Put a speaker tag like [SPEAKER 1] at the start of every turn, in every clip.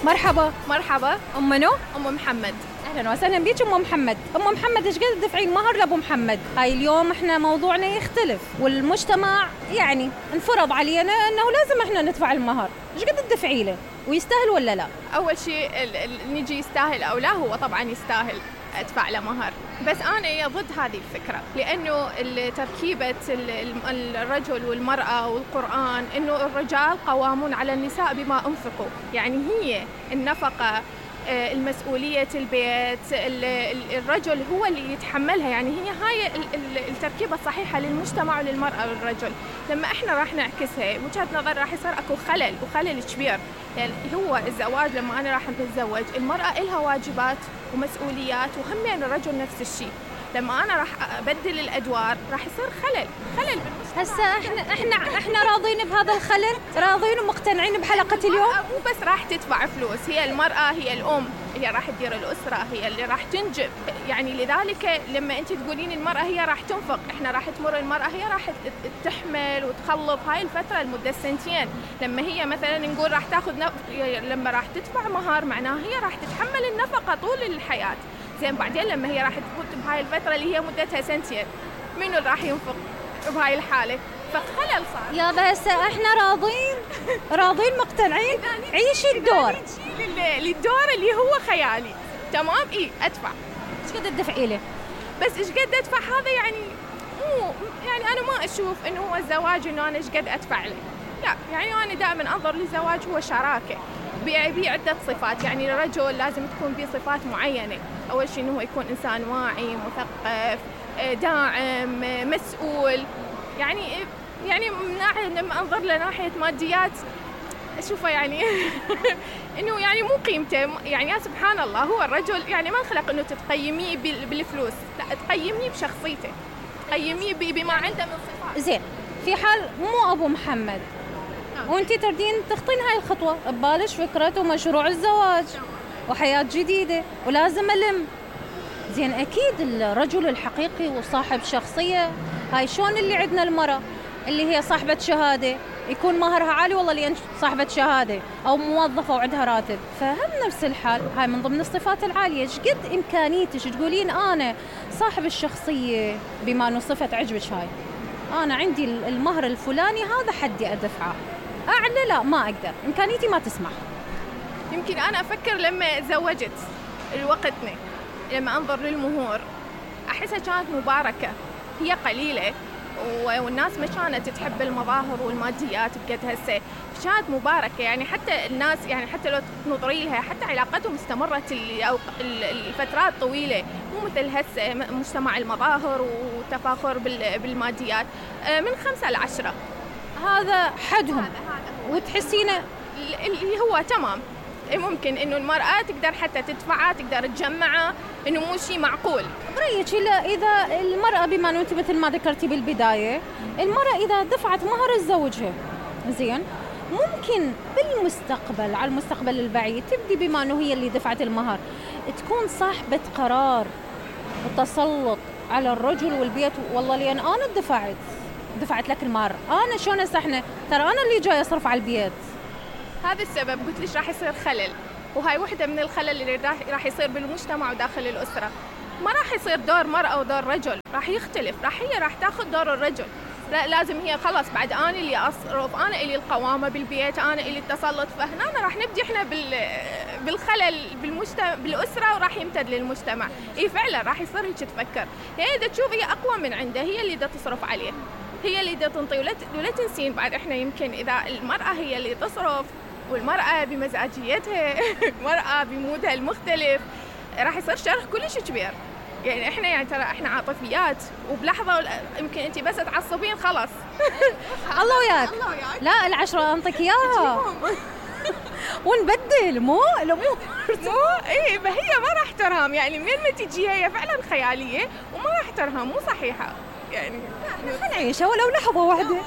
[SPEAKER 1] مرحبا.
[SPEAKER 2] مرحبا.
[SPEAKER 1] أم منو؟
[SPEAKER 2] أم محمد.
[SPEAKER 1] أهلا وسهلا بيك أم محمد. أم محمد إيش قد تدفعين مهر لأبو محمد؟ هاي اليوم إحنا موضوعنا يختلف، والمجتمع يعني انفرض علينا أنه لازم إحنا ندفع المهر. إيش قد تدفعي له؟ ويستاهل ولا لا؟
[SPEAKER 2] أول شيء نجي يستاهل أو لا، هو طبعا يستاهل أدفع له مهر، بس أنا ضد هذه الفكرة، لأنه تركيبة الرجل والمرأة والقرآن إنه الرجال قوامون على النساء بما أنفقوا، يعني هي النفقة، المسؤولية البيت، الرجل هو اللي يتحملها، يعني هاي التركيبة الصحيحة للمجتمع وللمرأة والرجل. لما احنا راح نعكسها وجهة نظر راح يصير اكو خلل كبير. يعني هو الزواج لما انا راح نتزوج، المرأة إلها واجبات ومسؤوليات، وهم يعني الرجل نفس الشيء. لما انا راح ابدل الادوار راح يصير خلل بالمجتمع.
[SPEAKER 1] هسه احنا راضين بهذا الخلل، راضين ومقتنعين بحلقة اليوم.
[SPEAKER 2] مو بس راح تدفع فلوس، هي المرأة، هي الأم، هي راح تدير الأسرة، هي اللي راح تنجب. يعني لذلك لما أنت تقولين المرأة هي راح تنفق، إحنا راح تمر المرأة هي راح تحمل وتخلف هاي الفترة لمدة سنتين. لما هي مثلا نقول راح تاخذ لما راح تدفع مهر، معناها هي راح تتحمل النفقة طول الحياة. زين بعدين لما هي راح تفوت بهاي الفترة اللي هي مدتها سنتين، منو راح ينفق بهاي الحالة؟ فخلل صار.
[SPEAKER 1] يا بس احنا راضين مقتنعين. عيشي الدور
[SPEAKER 2] للدور اللي هو خيالي. تمام. ادفع.
[SPEAKER 1] ايش قد تدفعي له؟
[SPEAKER 2] بس ايش قد ادفع هذا يعني مو يعني انا ما اشوف انه هو الزواج انه انا ايش قد ادفع له. لا، يعني انا دائما انظر للزواج هو شراكه بعدة صفات. يعني الرجل لازم تكون به صفات معينة. أول شيء إنه هو يكون إنسان واعي، مثقف، داعم، مسؤول. يعني من ناحية لما أنظر لناحية ماديات أشوفه يعني إنه يعني مو قيمته. يعني يا سبحان الله، هو الرجل يعني ما خلق إنه تقيميه بالفلوس، لا، تقيميه بشخصيته، تقيميه بما عنده من صفات.
[SPEAKER 1] زين، في حال مو أبو محمد وانتي تردين تخطين هاي الخطوة، ببالش فكرة ومشروع الزواج وحياة جديدة ولازم ألم. زين، أكيد الرجل الحقيقي وصاحب شخصية، هاي شون اللي عندنا المرأة اللي هي صاحبة شهادة يكون مهرها عالي، والله لأن صاحبة شهادة أو موظفة وعندها راتب، فهم نفس الحال. هاي من ضمن الصفات العالية. ايش قد إمكانيتك تقولين أنا صاحب الشخصية بما أنه صفة عجبك هاي، أنا عندي المهر الفلاني هذا حدي أدفعه، أعلى لا ما أقدر، إمكانيتي ما تسمح.
[SPEAKER 2] يمكن أنا أفكر لما تزوجت الوقتنا، لما أنظر للمهور أحسها كانت مباركة، هي قليلة والناس ما كانت تحب المظاهر والماديات بقد هسه، كانت مباركة. يعني حتى الناس، يعني حتى لو تنظري لها، حتى علاقتهم استمرت الفترات طويلة، مو مثل هسه مجتمع المظاهر وتفاخر بالماديات. من 5 ل 10
[SPEAKER 1] هذا حدهم. وتحسينه
[SPEAKER 2] اللي هو تمام. ممكن إنه المرأة تقدر حتى تدفعها، تقدر تجمعها، إنه مو شيء معقول.
[SPEAKER 1] بريك إذا المرأة بما أنه أنت مثل ما ذكرتي بالبداية، المرأة إذا دفعت مهر زوجها، زين، ممكن بالمستقبل، على المستقبل البعيد، تبدي بما أنه هي اللي دفعت المهر تكون صاحبة قرار وتسلط على الرجل والبيت. والله لأن أنا دفعت لك المهر، أنا شلون أسحنا، ترى أنا اللي جاي أصرف على البيت.
[SPEAKER 2] هذا السبب قلت ليش راح يصير خلل، وهاي واحدة من الخلل اللي راح يصير بالمجتمع وداخل الأسرة. ما راح يصير دور مرأة ودور رجل، راح يختلف. هي راح تاخذ دور الرجل. لا، لازم هي خلاص بعد أنا اللي أصرف، أنا اللي القوامة بالبيت، أنا اللي التسلط. فهنا راح نبدي إحنا بالخلل بالأسرة، وراح يمتد للمجتمع. فعلا راح يصير هيك تفكر. هي إذا تشوف هي أقوى من عنده، هي اللي دا تصرف عليه، هي اللي دا تنطي. ولا تنسين بعد إحنا يمكن إذا المرأة هي اللي تصرف، والمرأة بمزاجيتها المرأة بمودها المختلف، راح يصير شرخ كلش كبير. يعني احنا يعني ترى احنا عاطفيات، وبلحظة يمكن انت بس تعصبين خلاص
[SPEAKER 1] الله وياك. لا، 10 انطيك اياها ونبدل مو الامور
[SPEAKER 2] فهي ما راح ترهم. يعني من ما تجي هي فعلا خيالية وما راح ترهم، مو صحيحة. يعني
[SPEAKER 1] نعيشها ولو لحظة واحدة.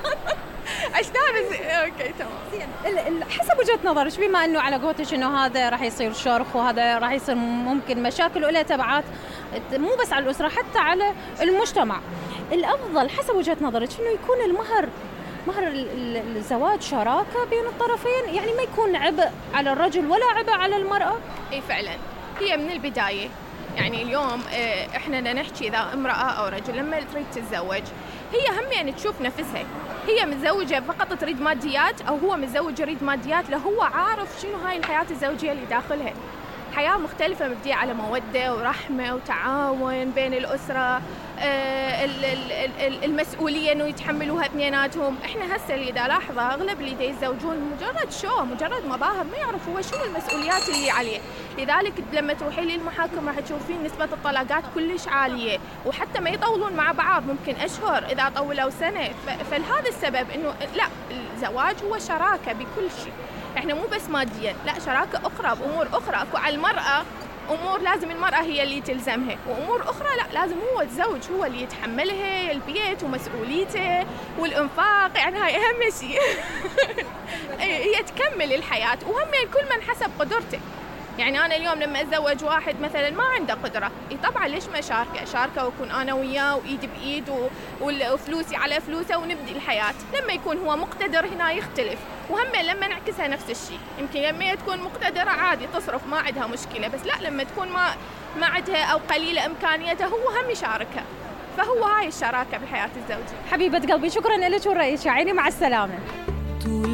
[SPEAKER 2] اوكي تمام.
[SPEAKER 1] حسب وجهة نظرك، بما انه على قولتك انه هذا راح يصير شرخ، وهذا راح يصير ممكن مشاكل وله تبعات مو بس على الأسرة، حتى على المجتمع، الأفضل حسب وجهة نظرك انه يكون المهر مهر الزواج شراكة بين الطرفين، يعني ما يكون عبء على الرجل ولا عبء على المرأة.
[SPEAKER 2] اي فعلا، هي من البداية. يعني اليوم احنا نحكي اذا امرأة او رجل لما تريد تتزوج هي هم يعني تشوف نفسها، هي متزوجة فقط تريد ماديات او هو متزوج يريد ماديات، لا هو عارف شنو هاي الحياة الزوجية اللي داخلها. حياة مختلفة مبنية على مودة ورحمة وتعاون بين الأسرة، المسؤولية إنه يتحملوها اثنيناتهم. إحنا هسه اللي دا لاحظة أغلب اللي دا يتزوجون مجرد شو، مجرد مظاهر، ما يعرف هو شنو المسؤوليات اللي عليه. لذلك لما تروحين للمحاكم راح تشوفين نسبة الطلاقات كلش عالية، وحتى ما يطولون مع بعض، ممكن أشهر إذا طولوا سنة. فلهذا السبب إنه لا، الزواج هو شراكة بكل شيء. احنا مو بس ماديا، لا، شراكة أخرى بأمور أخرى. أكو على المرأة أمور لازم المرأة هي اللي تلزمها، وأمور أخرى لا، لازم هو الزوج هو اللي يتحملها، البيت ومسؤوليته والإنفاق، يعني هاي أهم شيء. هي تكمل الحياة، وهم يعني كل من حسب قدرته. يعني أنا اليوم لما أتزوج واحد مثلا ما عنده قدرة، طبعا ليش ما شاركه وأكون أنا وياه وإيد بإيد وفلوسي على فلوسه ونبدي الحياة. لما يكون هو مقتدر هنا يختلف، وهم لما نعكسها نفس الشيء. يمكن لما تكون مقتدرة عادي تصرف ما عندها مشكلة، بس لا، لما تكون ما عندها أو قليلة إمكانياتها هو هم يشاركها. فهو هاي الشراكة بالحياة الزوجية.
[SPEAKER 1] حبيبة قلبي، شكرا لك ورأيك، عيني، مع السلامة.